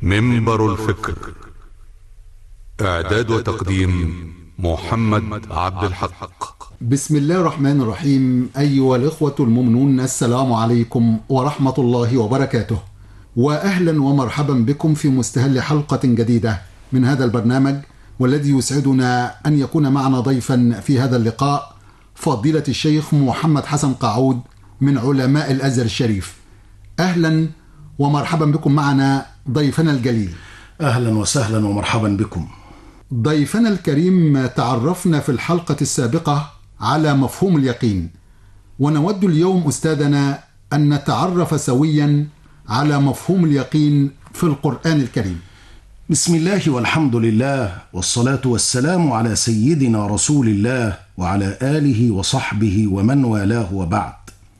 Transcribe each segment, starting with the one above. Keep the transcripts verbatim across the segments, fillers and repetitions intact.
منبر الفكر. إعداد وتقديم محمد عبد الحق. بسم الله الرحمن الرحيم. أيها الإخوة المؤمنون، السلام عليكم ورحمة الله وبركاته، وأهلا ومرحبا بكم في مستهل حلقة جديدة من هذا البرنامج، والذي يسعدنا أن يكون معنا ضيفا في هذا اللقاء فضيلة الشيخ محمد حسن قاعود من علماء الأزهر الشريف. أهلا ومرحبا بكم معنا ضيفنا الجليل. أهلا وسهلا ومرحبا بكم. ضيفنا الكريم، تعرفنا في الحلقة السابقة على مفهوم اليقين، ونود اليوم أستاذنا أن نتعرف سويا على مفهوم اليقين في القرآن الكريم. بسم الله والحمد لله، والصلاة والسلام على سيدنا رسول الله وعلى آله وصحبه ومن والاه، وبعد.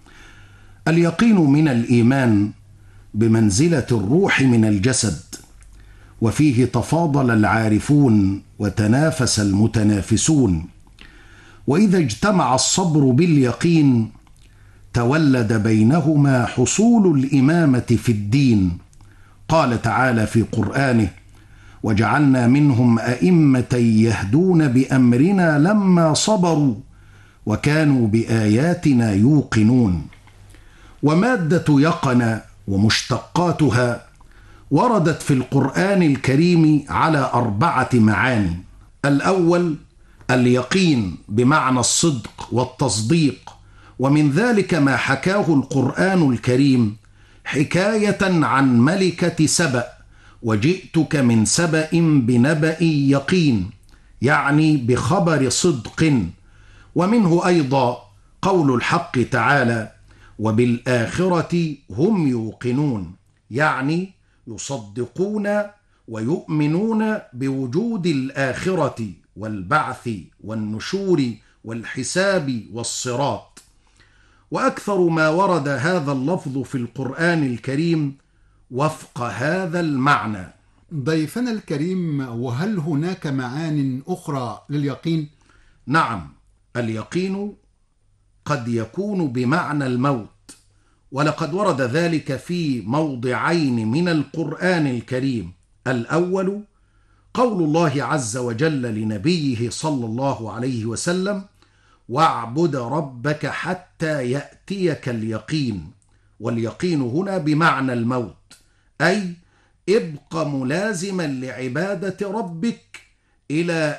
اليقين من الإيمان بمنزلة الروح من الجسد، وفيه تفاضل العارفون وتنافس المتنافسون، وإذا اجتمع الصبر باليقين تولد بينهما حصول الإمامة في الدين. قال تعالى في قرآنه: وجعلنا منهم أئمة يهدون بأمرنا لما صبروا وكانوا بآياتنا يوقنون. ومادة يقن ومشتقاتها وردت في القرآن الكريم على أربعة معاني. الأول اليقين بمعنى الصدق والتصديق، ومن ذلك ما حكاه القرآن الكريم حكاية عن ملكة سبأ: وجئتك من سبأ بنبأ يقين، يعني بخبر صدق. ومنه أيضا قول الحق تعالى: وبالآخرة هم يوقنون، يعني يصدقون ويؤمنون بوجود الآخرة والبعث والنشور والحساب والصراط. وأكثر ما ورد هذا اللفظ في القرآن الكريم وفق هذا المعنى. ضيفنا الكريم، وهل هناك معان أخرى لليقين؟ نعم، اليقين قد يكون بمعنى الموت، ولقد ورد ذلك في موضعين من القرآن الكريم. الأول قول الله عز وجل لنبيه صلى الله عليه وسلم: واعبد ربك حتى يأتيك اليقين. واليقين هنا بمعنى الموت، أي ابق ملازما لعبادة ربك إلى